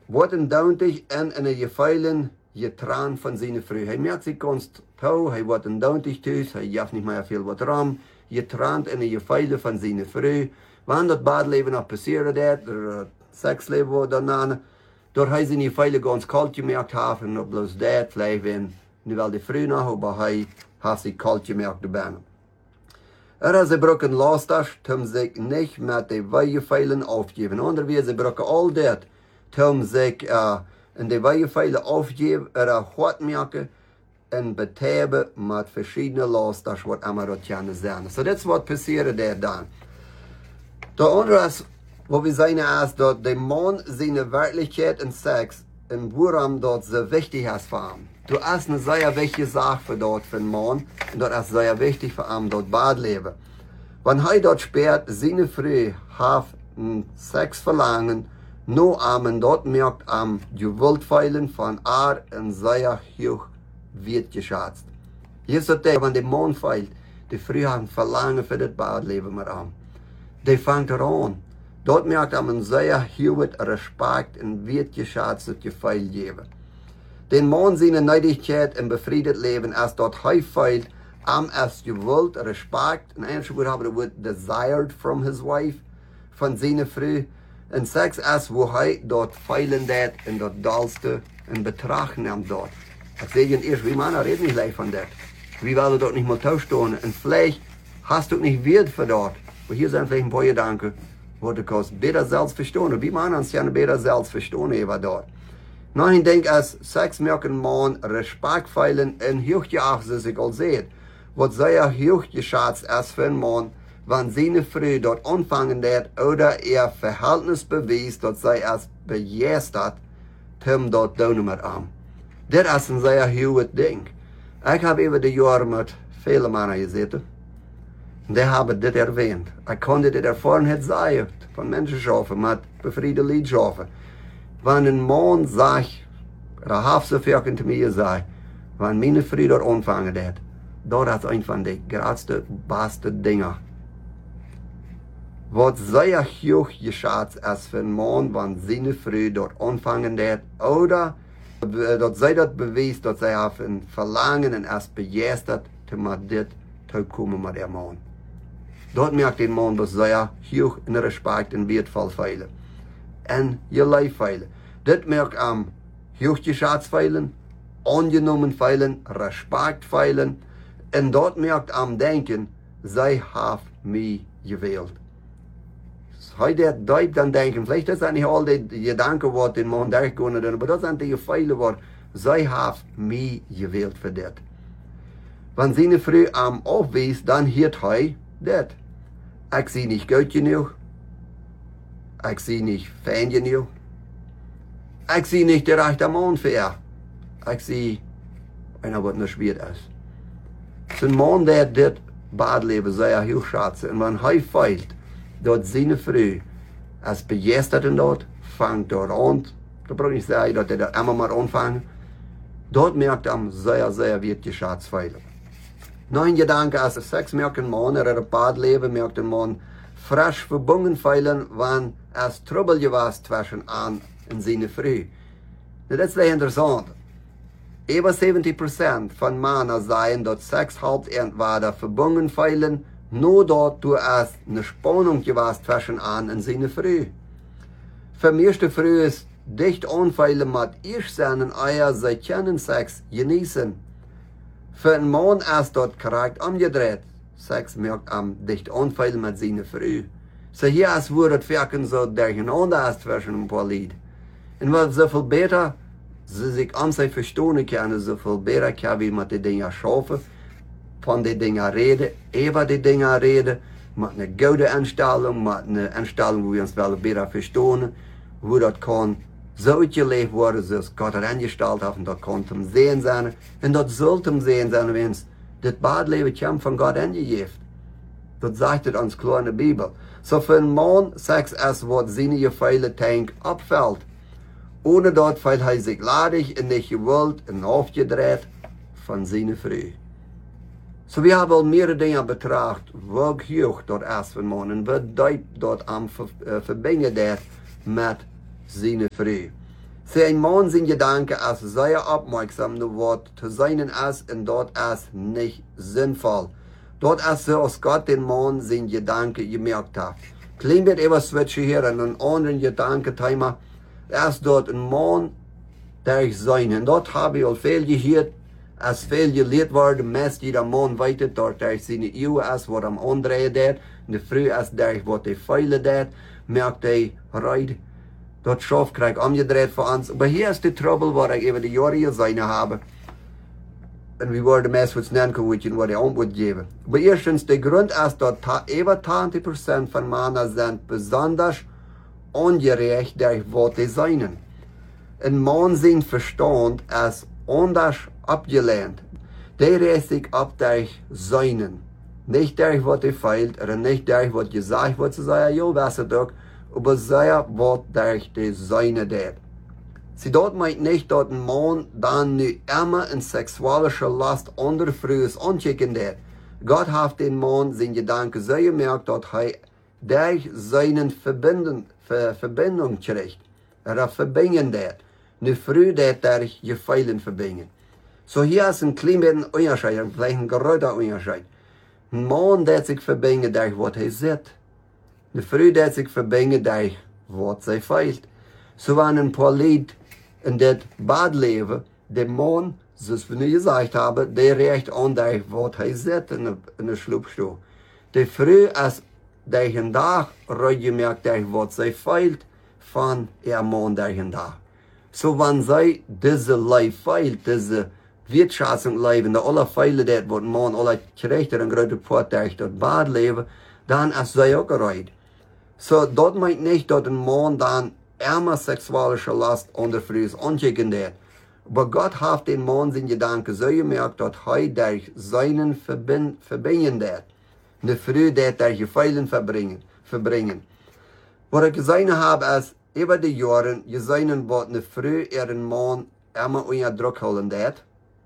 worden dauntig en in je feilen je traan van zijn früh. Hij merkt zich konst tau, hij wordt een dauntig thuis, hij jaft niet meer veel wat ram. Je traant in je feilen van zijn früh. Wanneer dat badleven nog passeren dat, er seksleven wordt daarna, door hij zijn je feilen ganz kalt gemerkt heeft en op bloos dat, vielleicht wenn, nu wel de früh nog, maar hij heeft zich kalt gemerkt erbij. Ze brokken lastig, om zich niet met de weijefeilen aufgeven. Onderwijs, ze brokken al dat, om zich in de weijefeilen aufgeven, goed merken en betalen met verschillende lastig wat Amerikanen zijn. So dat is wat passiert daar dan. De andere is, wat we zeggen is, dat de man zijn werkelijkheid en seks, en waarom dat ze wichtig is voor hem. Dat is een zeer wichtige zaak voor dat voor een man, en dat is zeer wichtig voor hem, dat badleven. Wanneer hij dat speelt, zijn vrouw heeft een seksverlangen, no am dat merkt am gewildfeilen van haar en zeer hoog wird geschätzt. Hier ist das, wenn der Mann feilt, die Frau hat ein Verlangen für das Badleben mit ihm. Die fängt an. Dort merkt am sehr hohen Respekt und wird geschätzt das Gefühl geben. Den Mann seine Neidigkeit und befriedet Leben, als dort er feilt, am es gewollt, Respekt, in einem Wort haben wir desired from his wife, von seiner Frau, und Sex ist, wo er dort feilen dat und dort dalste in Betracht nimmt dort. Ich sage erst, wie Männer reden nicht leicht von dat. Wie wollen dort nicht mal tauschen und vielleicht hast du nicht Wert für dort. Aber hier sind vielleicht ein paar Gedanken, wo du kannst besser selbst verstehen. Wie Männer uns ja besser selbst verstehen, über dort. Noch ich denke, als Sex merken man Respekt feilen und hochgeachtet sich als seht. Was sehr hoch geschätzt ist für einen Mann, wenn seine Frau dort anfangen wird oder ihr Verhältnis beweist, dass sie es begeistert, um dort tun mit ihm. Das ist ein sehr hohes Ding. Ich habe über die Jahre mit vielen Männern gesessen. Die haben das erwähnt. Ich konnte das erfahren, sagen, von Menschen schaffen, mit befriedeten Lied schaffen. Wenn ein Mann sagt, oder halb so viel zu mir sagt, wenn meine Frau dort anfangen wird, das ist ein von den größten, besten Dingen. Was sehr hoch geschätzt ist für einen Mann, wenn seine Frau dort anfangen wird, oder dass sie das beweist, dass sie auf ein Verlangen und erst begeistert, mit das zu kommen mit dem Mann. Dort merkt der Mann, dass sehr hoch in Respekt und wertvoll feilen. Und ihr Leib feilen. Das merkt am hoch geschätzt feilen, angenommen feilen, Respekt feilen, und dort merkt am Denken, sie haben mich gewählt. Heute bleibt dann denken, vielleicht ist das nicht all die Gedanken, die den Mann durchgehen, aber das sind die Fälle, die sie haben mich gewählt für das. Wenn seine Frau am aufweist, dann hört er das. Ich sehe nicht gut genug, ich sehe nicht fan genug, ich sehe nicht der rechte Mann für ihr. Ich sehe einer, was nicht schwer ist. So ein Mann, der das Badleben sehr hoch schätzt, und wenn er feilt, dort seine Frau als begeistert und dort, fängt dort an, da brauche ich nicht sagen, dass er immer mal anfangen, dort merkt er sehr, sehr wird geschätzt feilen. Noch ein Gedanke, als Sex merkt ein Mann, oder ein Badleben merkt ein Mann, frisch verbunden feilen, wenn es Trouble gewesen zwischen an und seine Frau. Das ist sehr interessant. Über 70% von Männern sagen, dass Sex hauptsächlich verbunden feilen, nur dort du es eine Spannung gewesen zwischen an und seine Frau. Für mich die Frau ist dicht anfeilen mit ich seinen Eier, sie können Sex genießen. Für einen Mann ist dort korrekt umgedreht. Sex merkt am dicht anfeilen mit seiner Frau. So hier ist wo das Wirken so durcheinander ist zwischen ein paar Lied. Und weil so viel besser sie sich an sich verstehen können, so viel besser kann wie mit den Dingen schaffen, von den Dingen reden, über die Dinge reden, mit einer guten Einstellung, mit einer Einstellung, wo wir uns besser verstehen, wo das kann so gelebt worden, so Gott hat eingestellt hat, und das kann zum Sehen sein, und das soll zum Sehen sein, wenn es das Badleben kommt von Gott eingegeben. Das sagt es uns klar in der Bibel. So für einen Mann, Sex ist, was seine Gefühle Tank abfällt. Ohne dort fällt er sich ladig und nicht gewollt und aufgedreht von seiner Frau. So wir haben mehrere Dinge betrachtet, wie hoch dort ist für einen Mann und wie deut dort am verbinden mit seiner Frau. Ze ein Mann zijn Gedanken als sehr aufmerksam nur wat zu seinen ist und dort ist nicht sinnvoll. Dort ist so, als Gott den Mann sein Gedanken gemerkt hat. Klein wird etwas switchen hier an einen anderen Gedankenthema. Ist dort ein Mann, der ich sein. Und dort habe ich auch viel gehört, als viel gelehrt worden, meist jeder Mann weiß, dort der ich seine Ehe ist, was am andrehen dat. In der Früh ist der ich, was die Feile dat, merkt er, right, dort Schaf krieg umgedreht für uns. Aber hier ist die Trouble, was ich über die Jahre gesehen habe. Und wir wollen meist was nennen können, was ich Antwort geben. Aber erstens, der Grund ist, dass über 20% von Männern sind besonders ungerecht, durch was sie sein. Ein Mann sein Verstand ist anders abgelehnt. Der reißt sich ab durch Seinen. Nicht durch was er fehlt, oder nicht durch was gesagt wird, zu sagen, jo, weißt du doch, aber sehr, was durch die Seine tut. Sie dort meint nicht, dass ein Mann dann nicht immer in sexualischer Last andere Frühes anschicken wird. Gott hat den Mann seinen Gedanken so gemerkt, dass er durch seinen Verbindung kriegt. Er verbinden wird. Nicht früh wird durch Gefallen verbinden. So hier ist ein kleiner Unterschied, vielleicht ein größer Unterschied. Ein Mann, der sich verbinden durch was er sieht. Nicht früh, der sich verbinden durch was er fehlt. So waren ein paar Leute in das Badleben, der Mann, so wie ich gesagt habe, der recht an durch was er sieht in der Schlupfstuhl. Der früh ist durch den Tag gemerkt durch was er fehlt von der Mann durch den Tag. So wenn sie diese Leib fehlt, diese Wirtschaftung leben, alle Feile, die was man alle kriegt, ein großer Part durch das Badleben, dann ist sie auch gereiht. So, dort meint nicht, dass ein Mann dann immer sexualische Last unter Frühs anschicken wird. Aber Gott hat den Mann seinen Gedanken so gemerkt, dass er durch seinen verbinden wird. Nicht früh, der durch Gefallen verbringen. Was ich gesehen habe, ist, über die Jahre gesehen, was nicht früh ihren Mann immer unter Druck holen wird.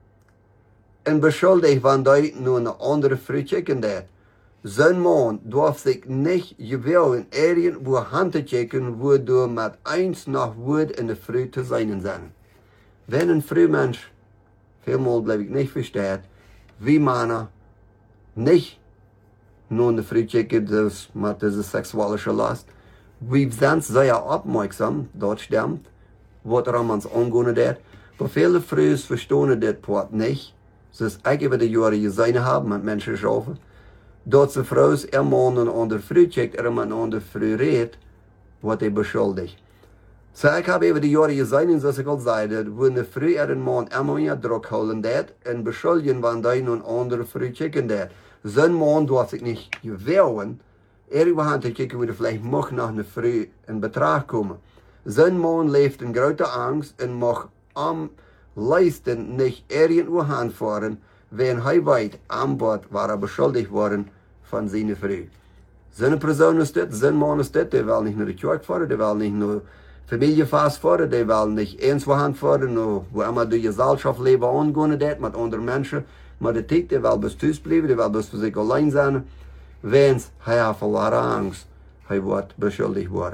Und beschuldigt, wenn er nur eine andere Frau checken wird. Sein Mann darf sich nicht gewähren, irgendwo Hand zu checken, wo du mit eins nach Wort in der Früh zu sein sein. Wenn ein Frühmensch, vielmal bleibe ich nicht versteht, wie man nicht nur in der Früh checken, das mit dieser sexuellen Last, wir sind sehr aufmerksam, dort stimmt, was uns angehen wird. Aber viele Frühs verstehen das Part nicht. Das ist ich über die Jahre gesehen haben, mit Menschen schaffen. Dort die Frau ihr Mann an der Früh checkt, man an der Früh redet, was beschuldigt. So ich habe über die Jahre gesehen, so ich auch sagte, wo eine Früh ihren Mann immer mehr Druck holen wird und beschuldigen, wenn der nun andere Früh checken wird. Sein Mann darf sich nicht gewähren, irgendwann zu checken, wo er vielleicht noch eine Früh in Betracht kommen. Sein Mann lebt in großer Angst und mag am leisten nicht irgendwo hinfahren, wenn er weit an Bord war beschuldigt worden von seiner Frau. Seine Person ist das, sein Mann ist das, der will nicht nur die Kirche fahren, der will nicht nur Familienfest fahren, der will nicht irgendwo hinfahren, nur wo immer die Gesellschaft leben angehen, mit anderen Menschen, mit der Tick, der will bis zu Hause bleiben, der will bis für sich allein sein, wenn er verloren Angst, er wird beschuldigt worden.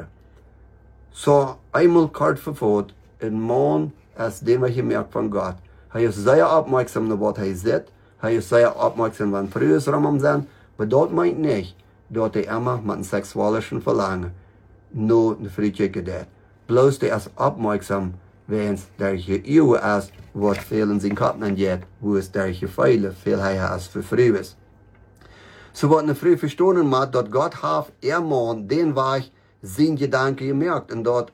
So, einmal kort verfolgt, ein Mann ist dem, was ich merke von Gott. Er ist sehr aufmerksam, was er sieht. Er ist sehr aufmerksam, wenn Frühe rum sind. Aber dort meint nicht, dass er immer mit einem sexuellen Verlangen nur eine Früh checken wird. Bloß der ist aufmerksam, wenn es durch die Ehe ist, was viel in seinen Kopf angeht, wo es durch die Feile viel er ist für Frühes. So was eine Früh verstehen muss, dass Gott hat, Mann, den war ich, sein Gedanke gemerkt. Und dort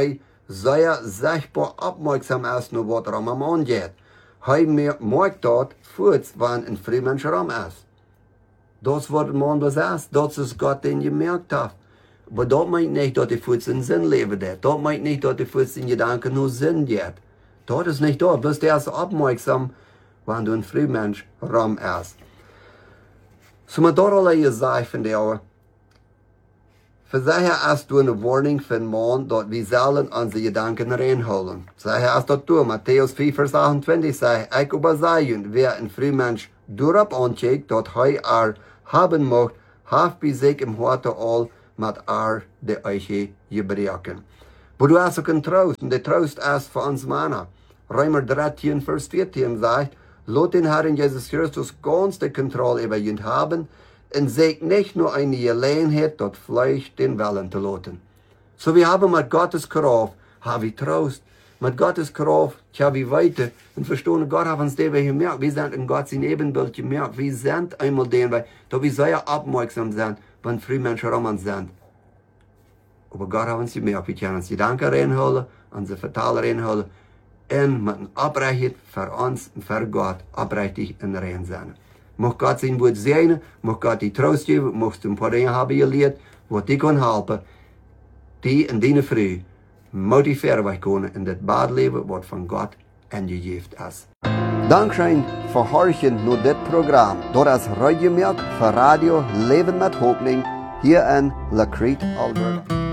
sehr sichtbar aufmerksam ist, nur was er am angeht. Er merkt dort, wenn ein Frühmensch rum ist. Das wird man besetzt, das ist Gott, den gemerkt hat. Aber das meint nicht, dass die Fuß in Sinn leben wird. Das meint nicht, dass die Fuß in Gedanken nur Sinn hat. Das ist nicht da, bloß der ist aufmerksam, wenn du ein Frühmensch rum ist. So man dort alle gesagt von der für daher hast du eine Warnung für den Mann, dass wir sollen unsere Gedanken reinholen. Daher hast du, Matthäus 4, Vers 28, sagt, ich übersehen, wer ein Frühmensch durchab ancheckt, dass er haben möchte, hat bei sich im Harte all mit die Eiche gebrechen. Wo du hast auch einen Trost, und der Trost ist für uns Männer. Römer 13, Vers 14 sagt, lot den Herrn Jesus Christus ganz die Kontrolle über ihn haben und seht nicht nur eine Gelegenheit, dort Fleisch den Willen zu lassen. So wir haben mit Gottes Kraft, haben wir Trost. Mit Gottes Kraft, ja, wie weiter. Und verstehen, Gott hat uns das gemerkt. Wir sind in Gott sein Ebenbild gemerkt. Wir sind einmal den, weil wir sehr aufmerksam sind, wenn früh Menschen um uns sind. Aber Gott hat uns gemerkt, wir können uns Gedanken reinholen, unsere Vertaler reinholen, und mit einem Abrechnet für uns und für Gott abrechtig in rein sein. Mag Gott sein Wort segnen, mag Gott die Trost geben, mag du ein paar Dinge haben gelehrt, wo die kann helfen, die in deine Früh motivieren wir können in das Badleben, was von Gott angegeben ist. Dankeschön für Horchen nur das Programm. Dort ist Radiomerk für Radio Leben mit Hoffnung hier in La Crete, Alberta.